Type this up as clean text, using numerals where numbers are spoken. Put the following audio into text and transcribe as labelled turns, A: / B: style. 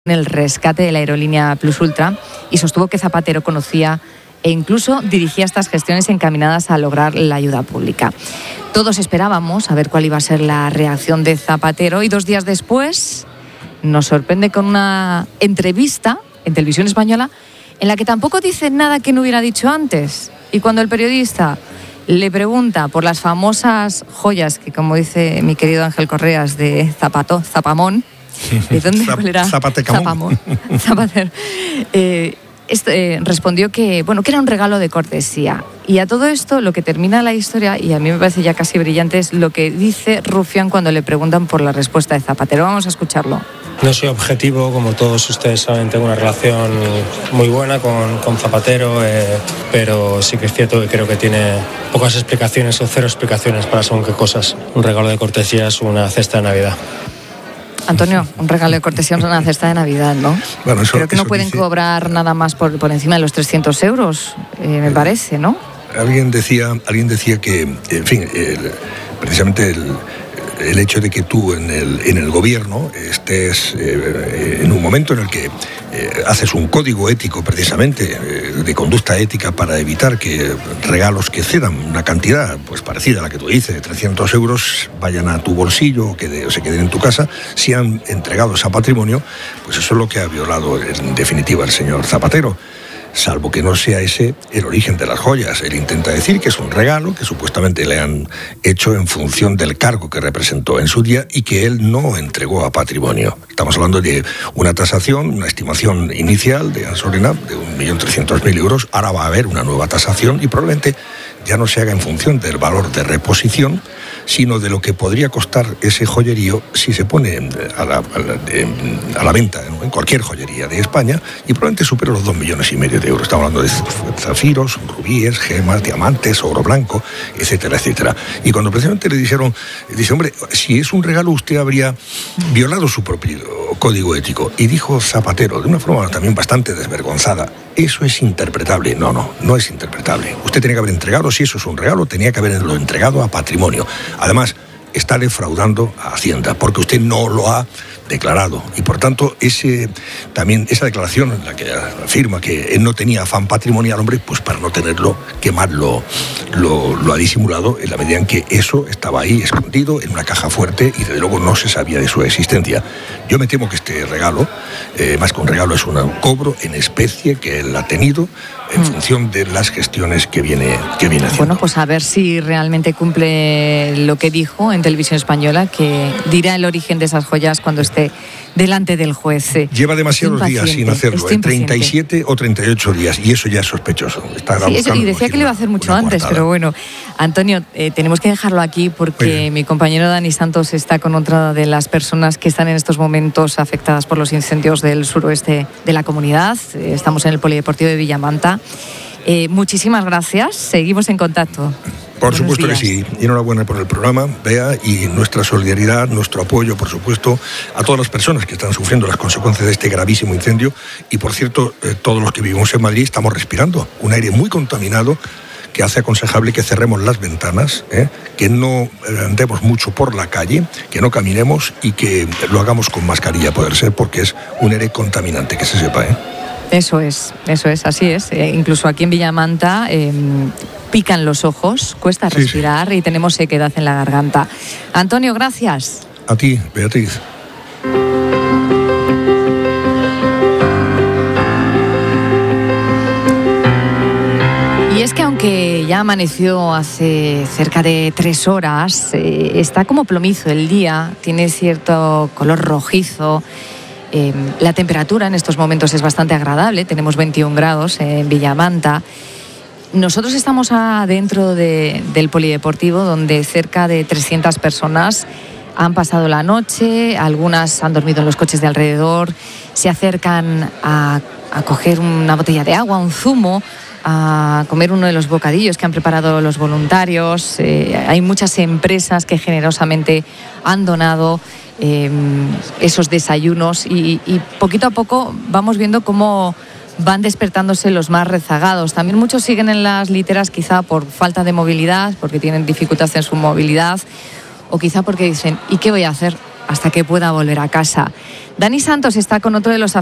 A: el rescate de la aerolínea Plus Ultra y sostuvo que Zapatero conocía e incluso dirigía estas gestiones encaminadas a lograr la ayuda pública. Todos esperábamos a ver cuál iba a ser la reacción de Zapatero y 2 días después nos sorprende con una entrevista en Televisión Española en la que tampoco dice nada que no hubiera dicho antes. Y cuando el periodista le pregunta por las famosas joyas que, como dice mi querido Ángel Correas, de Zapamón, ¿de dónde era?
B: Zapatecamón.
A: Zapatero. Respondió que era un regalo de cortesía. Y a todo esto, lo que termina la historia, y a mí me parece ya casi brillante, es lo que dice Rufián cuando le preguntan por la respuesta de Zapatero. Vamos a escucharlo.
C: No soy objetivo, como todos ustedes saben, tengo una relación muy buena con Zapatero, pero sí que es cierto que creo que tiene pocas explicaciones o 0 explicaciones para según qué cosas. Un regalo de cortesía es una cesta de Navidad.
A: Antonio, un regalo de cortesía es una cesta de Navidad, ¿no?
B: Bueno,
A: creo que no pueden cobrar nada más por encima de los 300 euros, me parece, ¿no?
B: Alguien decía que, en fin, precisamente el hecho de que tú en el gobierno estés en un momento en el que haces un código ético precisamente de conducta ética para evitar que regalos que cedan una cantidad pues parecida a la que tú dices, de 300 euros, vayan a tu bolsillo o se queden en tu casa, sean entregados a patrimonio, pues eso es lo que ha violado en definitiva el señor Zapatero. Salvo que no sea ese el origen de las joyas. Él intenta decir que es un regalo que supuestamente le han hecho en función del cargo que representó en su día y que él no entregó a patrimonio. Estamos hablando de una tasación, una estimación inicial de Ansorena de 1.300.000 euros. Ahora va a haber una nueva tasación y probablemente ya no se haga en función del valor de reposición, sino de lo que podría costar ese joyerío si se pone a la venta, ¿no?, en cualquier joyería de España, y probablemente supera los 2,5 millones de euros. Estamos hablando de zafiros, rubíes, gemas, diamantes, oro blanco, etcétera, etcétera. Y cuando precisamente le dijeron, dice, hombre, si es un regalo usted habría violado su propio código ético. Y dijo Zapatero, de una forma también bastante desvergonzada, eso es interpretable. No es interpretable. Usted tenía que haber entregado, si eso es un regalo, tenía que haberlo entregado a patrimonio. Además, está defraudando a Hacienda, porque usted no lo ha declarado. Y por tanto, esa declaración en la que afirma que él no tenía afán patrimonial, hombre, pues para no tenerlo, que más lo ha disimulado en la medida en que eso estaba ahí escondido en una caja fuerte y desde luego no se sabía de su existencia. Yo me temo que este regalo, más que un regalo, es un cobro en especie que él ha tenido en función de las gestiones que viene haciendo.
A: Bueno, pues a ver si realmente cumple lo que dijo en Televisión Española, que dirá el origen de esas joyas cuando esté delante del juez.
B: Lleva demasiados días sin hacerlo, 37 o 38 días, y eso ya es sospechoso.
A: Y decía que lo iba a hacer mucho antes, pero bueno, Antonio, tenemos que dejarlo aquí porque mi compañero Dani Santos está con otra de las personas que están en estos momentos afectadas por los incendios del suroeste de la comunidad. Estamos en el Polideportivo de Villamanta. Muchísimas gracias, seguimos en contacto.
B: Por supuesto que sí. Y enhorabuena por el programa, Bea, y nuestra solidaridad, nuestro apoyo, por supuesto, a todas las personas que están sufriendo las consecuencias de este gravísimo incendio. Y, por cierto, todos los que vivimos en Madrid estamos respirando un aire muy contaminado que hace aconsejable que cerremos las ventanas, que no andemos mucho por la calle, que no caminemos y que lo hagamos con mascarilla, a poder ser, porque es un aire contaminante, que se sepa,
A: Eso es, así es. Incluso aquí en Villamanta pican los ojos, cuesta respirar, sí. Y tenemos sequedad en la garganta. Antonio, gracias.
B: A ti, Beatriz.
A: Y es que aunque ya amaneció hace cerca de 3 horas, está como plomizo el día, tiene cierto color rojizo. La temperatura en estos momentos es bastante agradable, tenemos 21 grados en Villamanta. Nosotros estamos adentro del Polideportivo, donde cerca de 300 personas han pasado la noche, algunas han dormido en los coches de alrededor, se acercan a coger una botella de agua, un zumo, a comer uno de los bocadillos que han preparado los voluntarios. Hay muchas empresas que generosamente han donado esos desayunos y poquito a poco vamos viendo cómo van despertándose los más rezagados. También muchos siguen en las literas quizá por falta de movilidad, porque tienen dificultad en su movilidad, o quizá porque dicen, ¿y qué voy a hacer? hasta que pueda volver a casa. Dani Santos está con otro de los